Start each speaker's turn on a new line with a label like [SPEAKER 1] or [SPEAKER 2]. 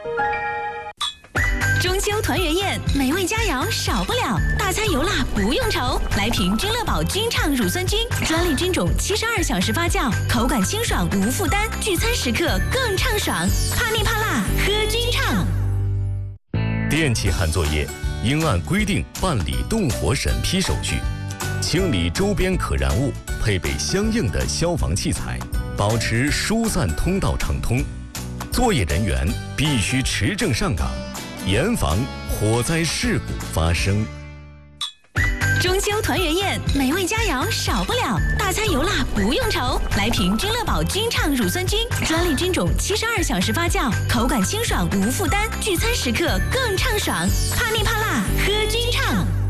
[SPEAKER 1] 中秋团圆宴，美味佳肴少不了，大餐油辣不用愁。来瓶君乐宝君畅乳酸菌，专利菌种，72小时发酵，口感清爽无负担，聚餐时刻更畅爽。怕腻怕辣，喝君畅。
[SPEAKER 2] 电气焊作业应按规定办理动火审批手续，清理周边可燃物，配备相应的消防器材，保持疏散通道畅通。作业人员必须持证上岗，严防火灾事故发生。
[SPEAKER 1] 中秋团圆宴，美味佳肴少不了，大餐油辣不用愁。来瓶君乐宝君畅乳酸菌，专利菌种，72小时发酵，口感清爽无负担，聚餐时刻更畅爽。怕腻怕辣，喝君畅。